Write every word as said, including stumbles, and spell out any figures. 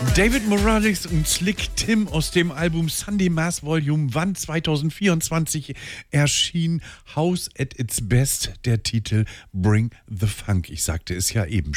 David Morales und Slick Tim aus dem Album Sunday Mass Volume eins zwanzig vierundzwanzig erschien House at its Best, der Titel Bring the Funk. Ich sagte es ja eben